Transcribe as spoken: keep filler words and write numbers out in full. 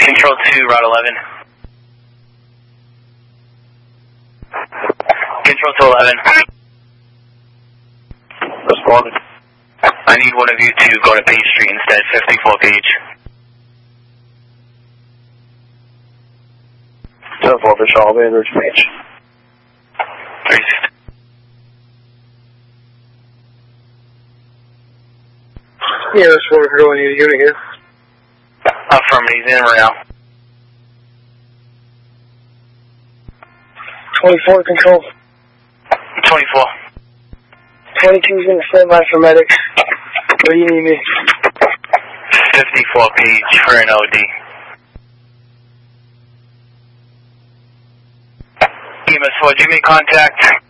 Control two, Route eleven. Control two eleven. Responding. I need one of you to go to Page Street instead, fifty-four Page. ten four Vishal, I'll be in Ridge Page. three sixty. Yeah, that's what we're going to need a unit here. Affirmative, in and out. twenty-four Control. twenty-four. twenty-two is going to stand by for medics. Where do you need me? fifty-four Page for an O D. E M S four, do you make contact?